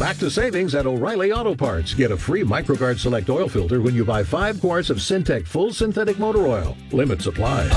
Back to savings at O'Reilly Auto Parts. Get a free MicroGuard Select oil filter when you buy 5 quarts of Syntec Full Synthetic Motor Oil. Limits apply.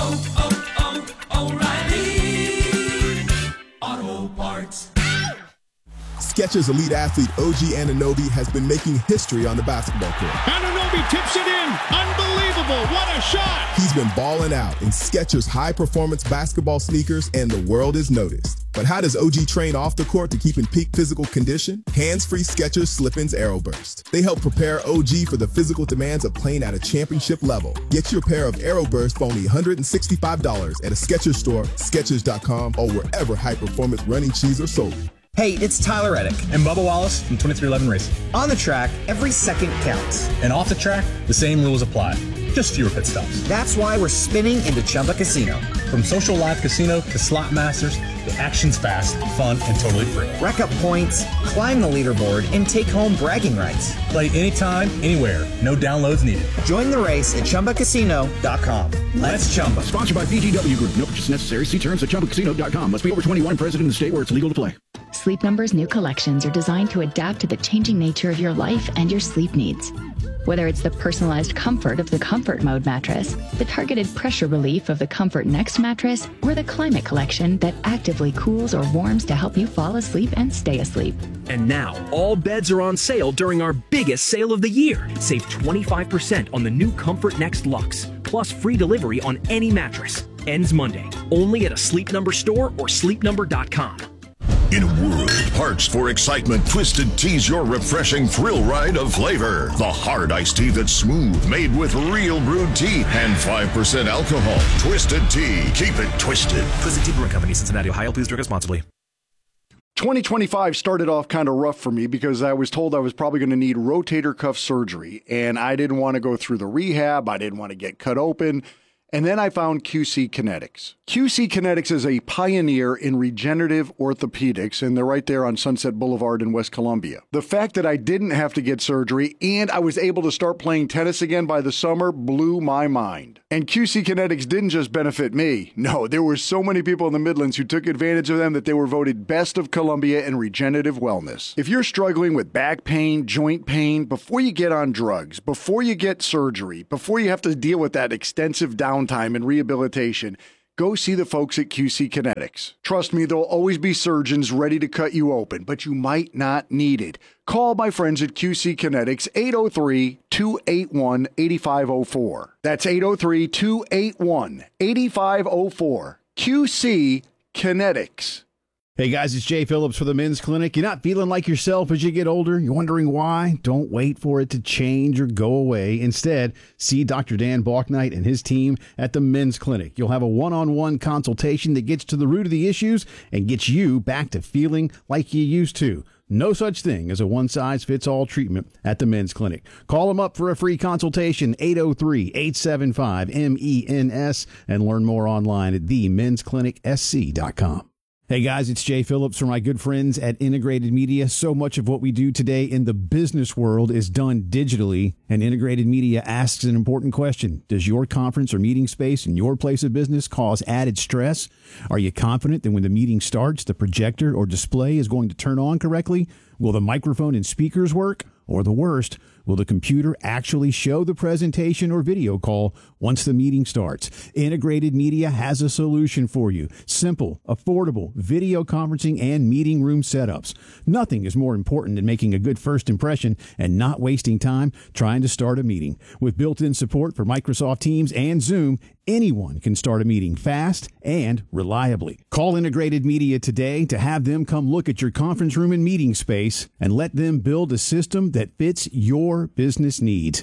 O'Reilly Auto Parts. Skechers elite athlete OG Anunoby has been making history on the basketball court. Anunoby tips it in. Unbelievable. What a shot. He's been balling out in Skechers high-performance basketball sneakers, and the world has noticed. But how does OG train off the court to keep in peak physical condition? Hands-free Skechers Slip-ins AeroBurst. They help prepare OG for the physical demands of playing at a championship level. Get your pair of AeroBurst for only $165 at a Skechers store, Skechers.com, or wherever high-performance running shoes are sold. Hey, it's Tyler Reddick and Bubba Wallace from 2311 Racing. On the track, every second counts. And off the track, the same rules apply. Just fewer pit stops. That's why we're spinning into Chumba Casino. From social live casino to slot masters, the action's fast, fun, and totally free. Rack up points, climb the leaderboard, and take home bragging rights. Play anytime, anywhere. No downloads needed. Join the race at ChumbaCasino.com. Let's Chumba. Sponsored by VGW Group. No purchase necessary. See terms at ChumbaCasino.com. Must be over 21 and present in the state where it's legal to play. Sleep Number's new collections are designed to adapt to the changing nature of your life and your sleep needs. Whether it's the personalized comfort of the Comfort Mode mattress, the targeted pressure relief of the Comfort Next mattress, or the Climate Collection that actively cools or warms to help you fall asleep and stay asleep. And now, all beds are on sale during our biggest sale of the year. Save 25% on the new Comfort Next Luxe, plus free delivery on any mattress. Ends Monday, only at a Sleep Number store or sleepnumber.com. In a world parched for excitement, Twisted Tea's your refreshing thrill ride of flavor. The hard iced tea that's smooth, made with real brewed tea and 5% alcohol. Twisted Tea. Keep it twisted. Twisted Tea Brewing Company, Cincinnati, Ohio. Please drink responsibly. 2025 started off kind of rough for me because I was told I was probably going to need rotator cuff surgery, and I didn't want to go through the rehab. I didn't want to get cut open. And then I found QC Kinetics. QC Kinetics is a pioneer in regenerative orthopedics, and they're right there on Sunset Boulevard in West Columbia. The fact that I didn't have to get surgery and I was able to start playing tennis again by the summer blew my mind. And QC Kinetics didn't just benefit me. No, there were so many people in the Midlands who took advantage of them that they were voted Best of Columbia in regenerative wellness. If you're struggling with back pain, joint pain, before you get on drugs, before you get surgery, before you have to deal with that extensive downtime and rehabilitation, go see the folks at QC Kinetics. Trust me, there'll always be surgeons ready to cut you open, but you might not need it. Call my friends at QC Kinetics, 803-281-8504. That's 803-281-8504. QC Kinetics. Hey guys, it's Jay Phillips for the Men's Clinic. You're not feeling like yourself as you get older? You're wondering why? Don't wait for it to change or go away. Instead, see Dr. Dan Balknight and his team at the Men's Clinic. You'll have a one-on-one consultation that gets to the root of the issues and gets you back to feeling like you used to. No such thing as a one-size-fits-all treatment at the Men's Clinic. Call them up for a free consultation, 803-875-MENS, and learn more online at themensclinicsc.com. Hey guys, it's Jay Phillips from my good friends at Integrated Media. So much of what we do today in the business world is done digitally, and Integrated Media asks an important question. Does your conference or meeting space in your place of business cause added stress? Are you confident that when the meeting starts, the projector or display is going to turn on correctly? Will the microphone and speakers work? Or the worst, will the computer actually show the presentation or video call once the meeting starts? Integrated Media has a solution for you. Simple, affordable video conferencing and meeting room setups. Nothing is more important than making a good first impression and not wasting time trying to start a meeting. With built-in support for Microsoft Teams and Zoom, anyone can start a meeting fast and reliably. Call Integrated Media today to have them come look at your conference room and meeting space and let them build a system that fits your business needs.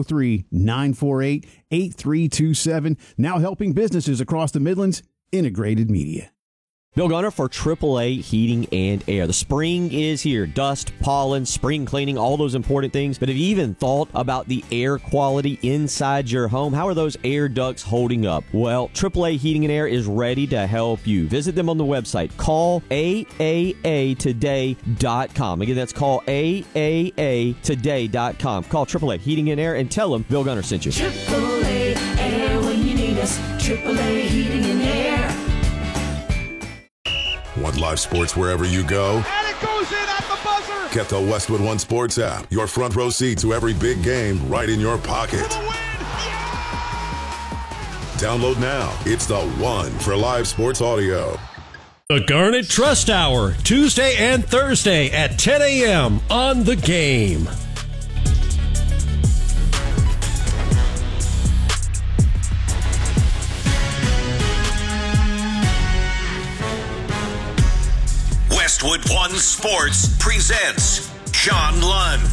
803-948-8327. Now helping businesses across the Midlands. Integrated Media. Bill Gunner for AAA Heating and Air. The spring is here. Dust, pollen, spring cleaning, all those important things. But have you even thought about the air quality inside your home? How are those air ducts holding up? Well, AAA Heating and Air is ready to help you. Visit them on the website. Call AAAtoday.com. Again, that's call AAAtoday.com. Call AAA Heating and Air and tell them Bill Gunner sent you. AAA Air when you need us. AAA Heating and Air. Want live sports wherever you go? And it goes in at the buzzer. Get the Westwood One Sports app, your front row seat to every big game right in your pocket. Download now. It's the one for live sports audio. The Garnet Trust Hour, Tuesday and Thursday at 10 a.m. on The Game. Westwood One Sports presents John Lund.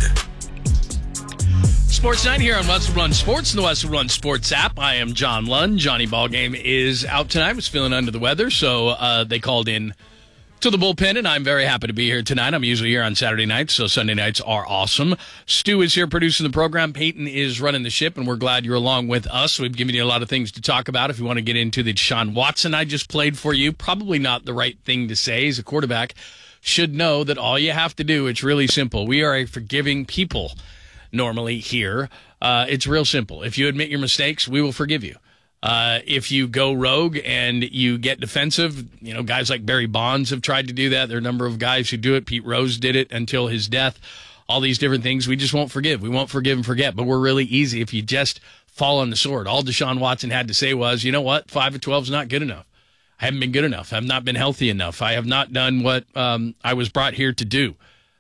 Sports Night here on Westwood One Sports and the Westwood One Sports app. I am John Lund. Johnny Ballgame is out tonight. Was feeling under the weather, so they called in to the bullpen, and I'm very happy to be here tonight. I'm usually here on Saturday nights, so Sunday nights are awesome. Stu is here producing the program. Peyton is running the ship, and we're glad you're along with us. We've given you a lot of things to talk about. If you want to get into the Deshaun Watson I just played for you, probably not the right thing to say. As a quarterback, should know that all you have to do, it's really simple. We are a forgiving people normally here. It's real simple. If you admit your mistakes, we will forgive you. If you go rogue and you get defensive, you know, guys like Barry Bonds have tried to do that. There are a number of guys who do it. Pete Rose did it until his death. All these different things, we just won't forgive. We won't forgive and forget, but we're really easy if you just fall on the sword. All Deshaun Watson had to say was, you know what, 5 of 12 is not good enough. I haven't been good enough. I've not been healthy enough. I have not done what I was brought here to do.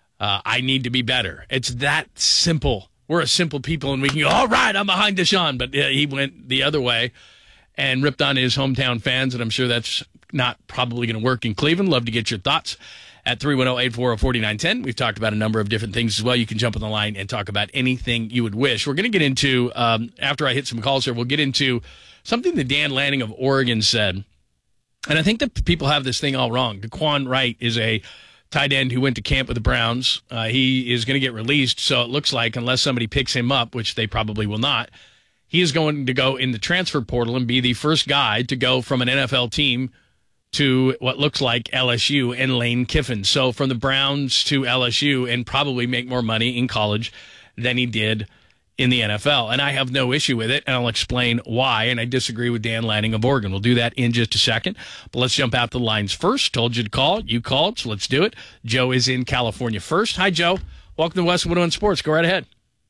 I need to be better. It's that simple. We're a simple people, and we can go, all right, I'm behind Deshaun. But he went the other way and ripped on his hometown fans, and I'm sure that's not probably going to work in Cleveland. Love to get your thoughts at 310-840-4910. We've talked about a number of different things as well. You can jump on the line and talk about anything you would wish. We're going to get into, after I hit some calls here, we'll get into something that Dan Lanning of Oregon said. And I think that people have this thing all wrong. Daquan Wright is a tight end who went to camp with the Browns. He is going to get released, so it looks like, unless somebody picks him up, which they probably will not, he is going to go in the transfer portal and be the first guy to go from an NFL team to what looks like LSU and Lane Kiffin. So from the Browns to LSU, and probably make more money in college than he did in the NFL. And I have no issue with it, and I'll explain why. And I disagree with Dan Lanning of Oregon. We'll do that in just a second. But let's jump out the lines first. Told you to call. You called, so let's do it. Joe is in California first. Hi, Joe. Welcome to Westwood One Sports. Go right ahead.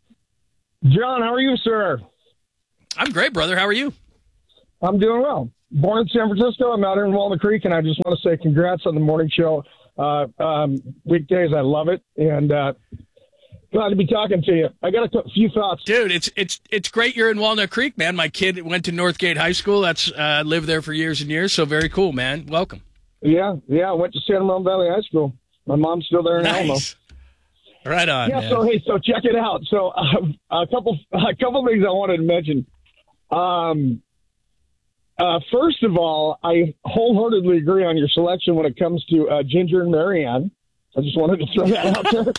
John, how are you, sir? I'm great, brother. How are you? I'm doing well. Born in San Francisco. I'm out here in Walnut Creek, and I just want to say congrats on the morning show. Weekdays, I love it, and glad to be talking to you. I got a few thoughts. Dude, it's great you're in Walnut Creek, man. My kid went to Northgate High School. That's lived there for years and years, so very cool, man. Welcome. Yeah, I went to San Ramon Valley High School. My mom's still there in Elmo. Right on, yeah, man. So check it out. So a couple things I wanted to mention. First of all, I wholeheartedly agree on your selection when it comes to Ginger and Marianne. I just wanted to throw that out there.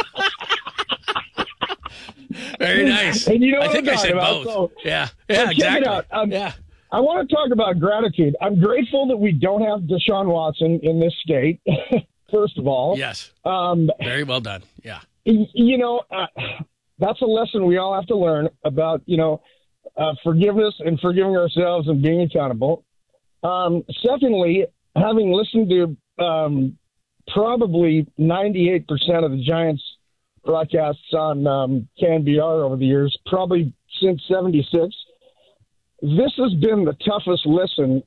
Very nice. And you know I think I said about, both. So, yeah, check exactly. it out. I want to talk about gratitude. I'm grateful that we don't have Deshaun Watson in this state, first of all. Yes. Very well done. Yeah. You know, that's a lesson we all have to learn about, forgiveness and forgiving ourselves and being accountable. Secondly, having listened to probably 98% of the Giants broadcasts on KNBR over the years, probably since 76. This has been the toughest listen.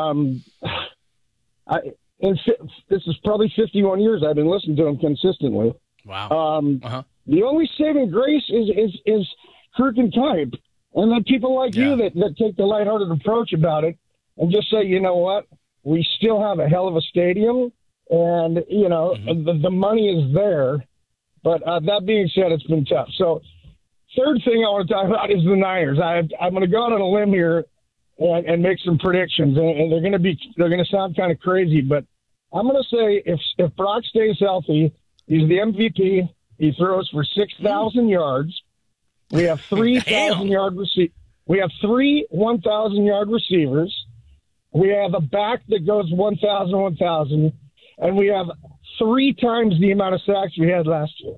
This is probably 51 years I've been listening to him consistently. Wow. The only saving grace is Kirk and Type, and then people like you that take the lighthearted approach about it and just say, you know what, we still have a hell of a stadium, and the money is there. But that being said, it's been tough. So, third thing I want to talk about is the Niners. I'm going to go out on a limb here and make some predictions, and they're going to sound kind of crazy, but I'm going to say if Brock stays healthy, he's the MVP. He throws for 6,000 yards. We have 3,000 yard We have 3 1,000-yard receivers. We have a back that goes 1,000, and we have 3 times the amount of sacks we had last year.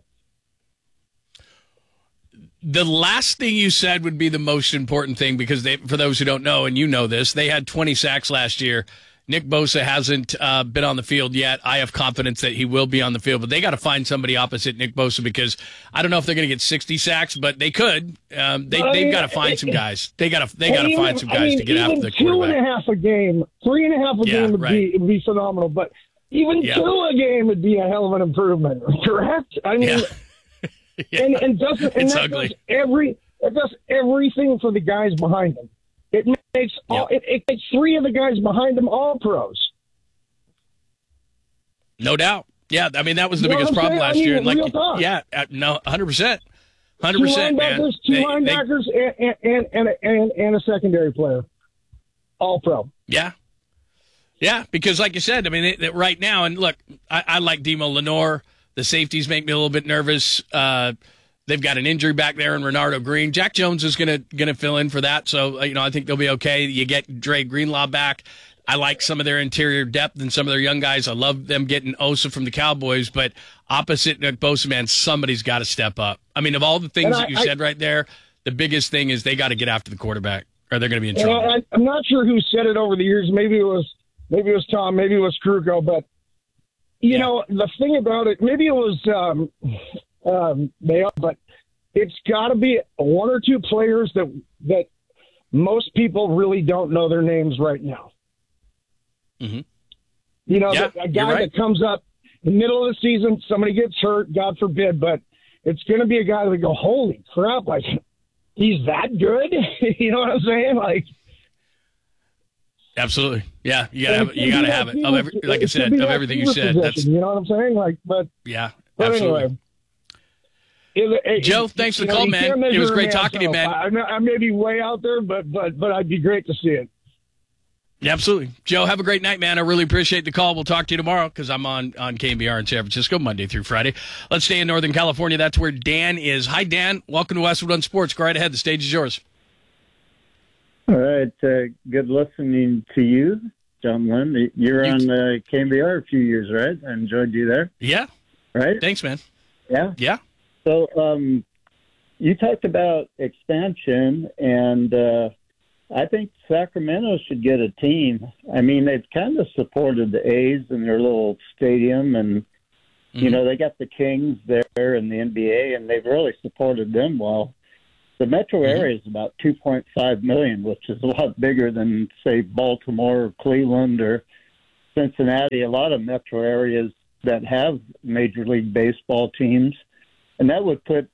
The last thing you said would be the most important thing, because for those who don't know, and you know this, they had 20 sacks last year, Nick Bosa hasn't been on the field yet. I have confidence that he will be on the field, but they got to find somebody opposite Nick Bosa because I don't know if they're going to get 60 sacks, but they could. They've got to find some guys. They got to find some guys to get after the quarterback. 2.5 a game, 3.5 a game would be phenomenal, but even 2 a game would be a hell of an improvement. Correct? I mean, and that does everything for the guys behind them. It makes it makes 3 of the guys behind them all pros. No doubt. Yeah, I mean that was the biggest problem last year. And real talk. 100%. 100%, man. Two linebackers and a secondary player, all pro. Yeah. Yeah, because like you said, I mean, right now, and look, I like Demo Lenore. The safeties make me a little bit nervous. They've got an injury back there in Renardo Green. Jack Jones is gonna fill in for that, so I think they'll be okay. You get Dre Greenlaw back. I like some of their interior depth and some of their young guys. I love them getting Osa from the Cowboys, but opposite Nick Bosa, man, somebody's got to step up. I mean, of all the things that you said right there, the biggest thing is they got to get after the quarterback, or they're going to be in trouble. I'm not sure who said it over the years. Maybe it was Tom. Maybe it was Kruko. But you know, the thing about it, maybe it was Mayo, but it's got to be 1 or 2 players that most people really don't know their names right now. Mm-hmm. You know, a guy that comes up in the middle of the season, somebody gets hurt, God forbid, but it's going to be a guy that go, holy crap, like, he's that good? You know what I'm saying? Like, absolutely. Yeah, you gotta have it. Like I said, of everything you said. That's, you know what I'm saying? Like, but absolutely. Anyway, Joe, thanks for the call, man. It was great talking to you, man. I may be way out there, but I'd be great to see it. Yeah, absolutely. Joe, have a great night, man. I really appreciate the call. We'll talk to you tomorrow because I'm on KNBR in San Francisco Monday through Friday. Let's stay in Northern California. That's where Dan is. Hi, Dan. Welcome to Westwood on Sports. Go right ahead. The stage is yours. All right. Good listening to you, John Lynn. You're on KNBR a few years, right? I enjoyed you there. Yeah. Right? Thanks, man. Yeah? Yeah. So you talked about expansion, and I think Sacramento should get a team. I mean, they've kind of supported the A's in their little stadium, and, you know, they got the Kings there in the NBA, and they've really supported them well. The metro area is about 2.5 million, which is a lot bigger than, say, Baltimore or Cleveland or Cincinnati, a lot of metro areas that have Major League Baseball teams. And that would put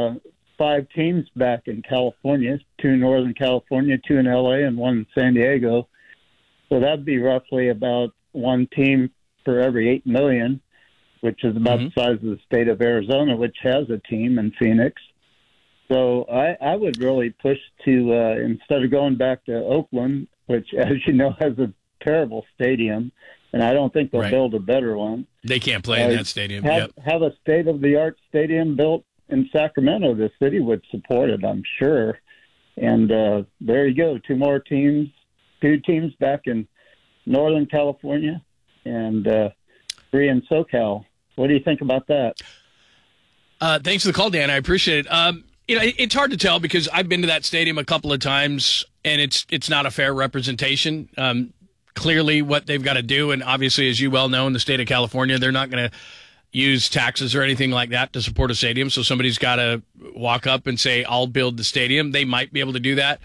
5 teams back in California, 2 in Northern California, 2 in L.A., and 1 in San Diego. So that'd be roughly about 1 team for every 8 million, which is about the size of the state of Arizona, which has a team in Phoenix. So I would really push to, instead of going back to Oakland, which, as you know, has a terrible stadium, and I don't think they'll build a better one. They can't play in that stadium. Have a state-of-the-art stadium built in Sacramento. The city would support it, I'm sure. And there you go, 2 more teams, 2 teams back in Northern California and 3 in SoCal. What do you think about that? Thanks for the call, Dan. I appreciate it. You know, it's hard to tell because I've been to that stadium a couple of times, and it's not a fair representation. Clearly, what they've got to do, and obviously, as you well know, in the state of California, they're not going to use taxes or anything like that to support a stadium. So somebody's got to walk up and say, I'll build the stadium. They might be able to do that.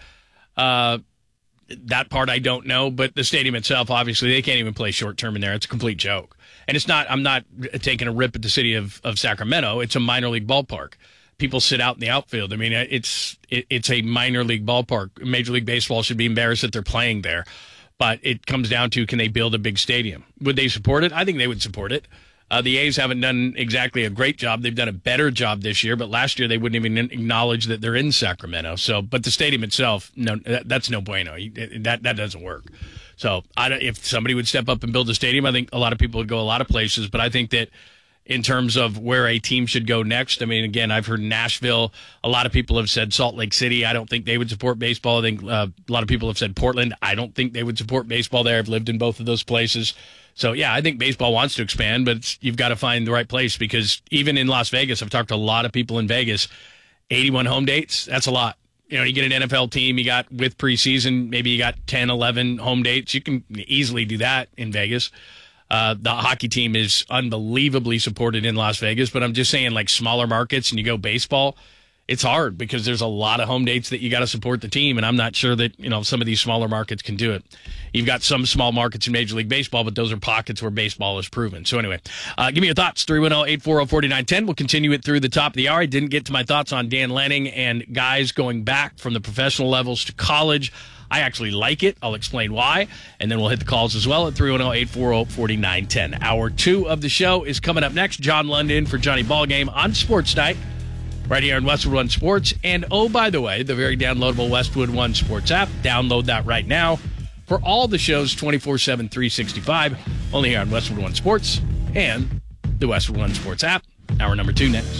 That part I don't know, but the stadium itself, obviously, they can't even play short term in there. It's a complete joke. And it's not, I'm not taking a rip at the city of Sacramento. It's a minor league ballpark. People sit out in the outfield. I mean, it's a minor league ballpark. Major League Baseball should be embarrassed that they're playing there. But it comes down to, can they build a big stadium? Would they support it? I think they would support it. The A's haven't done exactly a great job. They've done a better job this year, but last year they wouldn't even acknowledge that they're in Sacramento. So, but the stadium itself, no, that's no bueno. That doesn't work. So, if somebody would step up and build a stadium, I think a lot of people would go a lot of places. But I think that in terms of where a team should go next, I mean, again, I've heard Nashville. A lot of people have said Salt Lake City. I don't think they would support baseball. I think a lot of people have said Portland. I don't think they would support baseball there. I've lived in both of those places. So, yeah, I think baseball wants to expand, but you've got to find the right place because even in Las Vegas, I've talked to a lot of people in Vegas, 81 home dates, that's a lot. You get an NFL team, you got with preseason, maybe you got 10, 11 home dates. You can easily do that in Vegas. The hockey team is unbelievably supported in Las Vegas, but I'm just saying, like, smaller markets and you go baseball, it's hard because there's a lot of home dates that you got to support the team, and I'm not sure that, some of these smaller markets can do it. You've got some small markets in Major League Baseball, but those are pockets where baseball is proven. So anyway, give me your thoughts, 310-840-4910. We'll continue it through the top of the hour. I didn't get to my thoughts on Dan Lanning and guys going back from the professional levels to college. I actually like it. I'll explain why, and then we'll hit the calls as well at 310-840-4910. Hour 2 of the show is coming up next. John London for Johnny Ballgame on Sports Night, right here on Westwood One Sports. And, oh, by the way, the very downloadable Westwood One Sports app. Download that right now for all the shows 24/7, 365, only here on Westwood One Sports and the Westwood One Sports app. Hour number 2 next.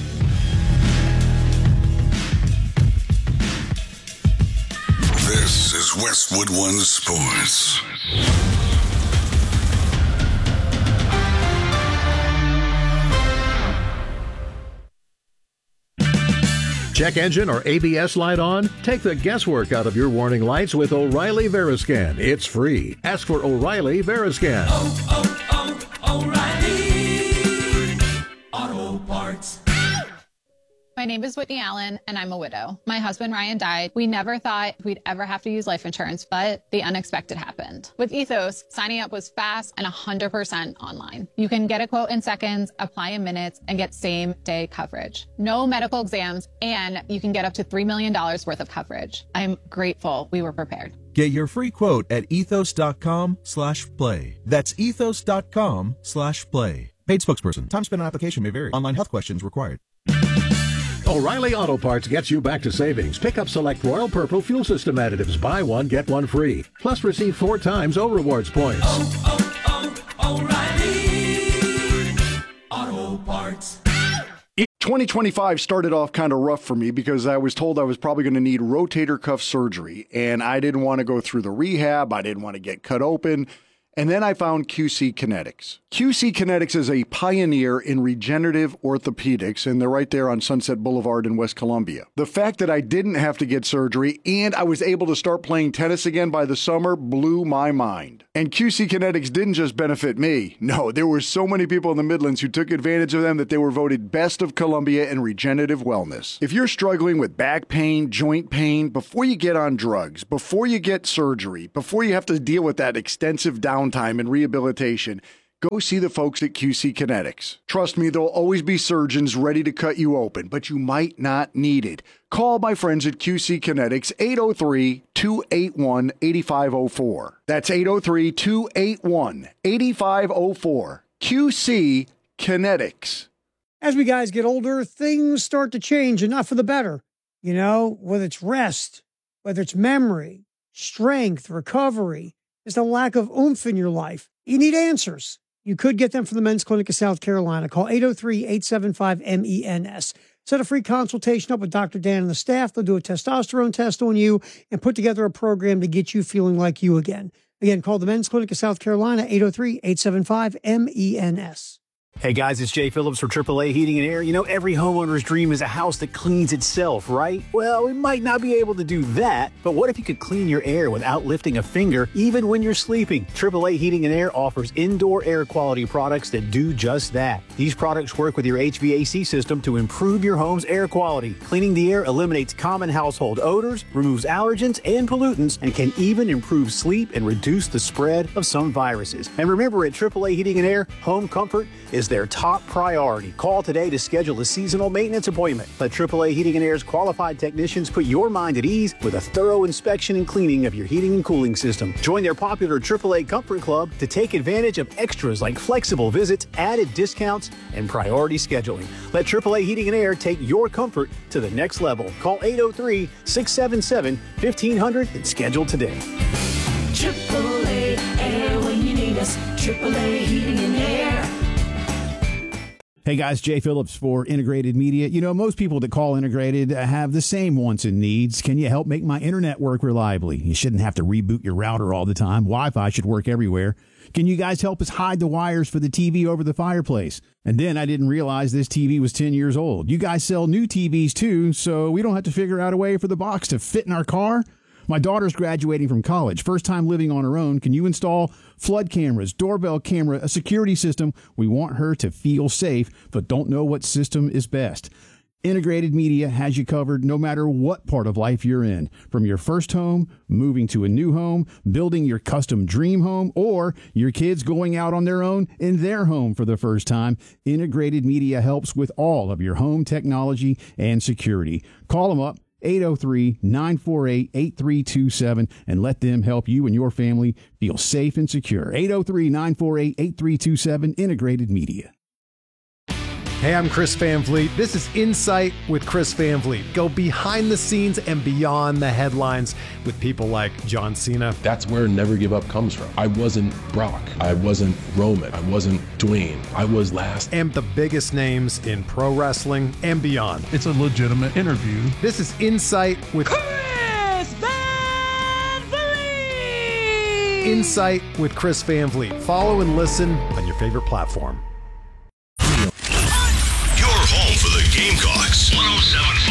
This is Westwood One Sports. Check engine or ABS light on? Take the guesswork out of your warning lights with O'Reilly Veriscan. It's free. Ask for O'Reilly Veriscan. O'Reilly Auto Parts. My name is Whitney Allen, and I'm a widow. My husband, Ryan, died. We never thought we'd ever have to use life insurance, but the unexpected happened. With Ethos, signing up was fast and 100% online. You can get a quote in seconds, apply in minutes, and get same-day coverage. No medical exams, and you can get up to $3 million worth of coverage. I'm grateful we were prepared. Get your free quote at ethos.com/play. That's ethos.com/play. Paid spokesperson. Time spent on application may vary. Online health questions required. O'Reilly Auto Parts gets you back to savings. Pick up select Royal Purple fuel system additives. Buy one, get one free. Plus receive 4 times O-Rewards points. O'Reilly Auto Parts. 2025 started off kind of rough for me because I was told I was probably going to need rotator cuff surgery, and I didn't want to go through the rehab. I didn't want to get cut open. And then I found QC Kinetics. QC Kinetics is a pioneer in regenerative orthopedics, and they're right there on Sunset Boulevard in West Columbia. The fact that I didn't have to get surgery and I was able to start playing tennis again by the summer blew my mind. And QC Kinetics didn't just benefit me. No, there were so many people in the Midlands who took advantage of them that they were voted Best of Columbia in regenerative wellness. If you're struggling with back pain, joint pain, before you get on drugs, before you get surgery, before you have to deal with that extensive downtime and rehabilitation, go see the folks at QC Kinetics. Trust me, there'll always be surgeons ready to cut you open, but you might not need it. Call my friends at QC Kinetics, 803-281-8504. That's 803-281-8504. QC Kinetics. As we guys get older, things start to change, and not for the better. Whether it's rest, whether it's memory, strength, recovery, just a lack of oomph in your life. You need answers. You could get them from the Men's Clinic of South Carolina. Call 803-875-MENS. Set a free consultation up with Dr. Dan and the staff. They'll do a testosterone test on you and put together a program to get you feeling like you again. Again, call the Men's Clinic of South Carolina, 803-875-MENS. Hey guys, it's Jay Phillips for AAA Heating and Air. Every homeowner's dream is a house that cleans itself, right? Well, we might not be able to do that, but what if you could clean your air without lifting a finger, even when you're sleeping? AAA Heating and Air offers indoor air quality products that do just that. These products work with your HVAC system to improve your home's air quality. Cleaning the air eliminates common household odors, removes allergens and pollutants, and can even improve sleep and reduce the spread of some viruses. And remember, at AAA Heating and Air, home comfort is their top priority. Call today to schedule a seasonal maintenance appointment. Let AAA Heating and Air's qualified technicians put your mind at ease with a thorough inspection and cleaning of your heating and cooling system. Join their popular AAA Comfort Club to take advantage of extras like flexible visits, added discounts, and priority scheduling. Let AAA Heating and Air take your comfort to the next level. Call 803-677-1500 and schedule today. AAA Air when you need us. AAA Heating and Air. Hey guys, Jay Phillips for Integrated Media. Most people that call Integrated have the same wants and needs. Can you help make my internet work reliably? You shouldn't have to reboot your router all the time. Wi-Fi should work everywhere. Can you guys help us hide the wires for the TV over the fireplace? And then I didn't realize this TV was 10 years old. You guys sell new TVs too, so we don't have to figure out a way for the box to fit in our car? My daughter's graduating from college, first time living on her own. Can you install flood cameras, doorbell camera, a security system? We want her to feel safe, but don't know what system is best. Integrated Media has you covered no matter what part of life you're in. From your first home, moving to a new home, building your custom dream home, or your kids going out on their own in their home for the first time, Integrated Media helps with all of your home technology and security. Call them up, 803-948-8327, and let them help you and your family feel safe and secure. 803-948-8327, Integrated Media. Hey, I'm Chris Van Vliet. This is Insight with Chris Van Vliet. Go behind the scenes and beyond the headlines with people like John Cena. That's where Never Give Up comes from. I wasn't Brock. I wasn't Roman. I wasn't Dwayne. I was last. And the biggest names in pro wrestling and beyond. It's a legitimate interview. This is Insight with Chris Van Vliet! Insight with Chris Van Vliet. Follow and listen on your favorite platform. Home for the Gamecocks. 107.5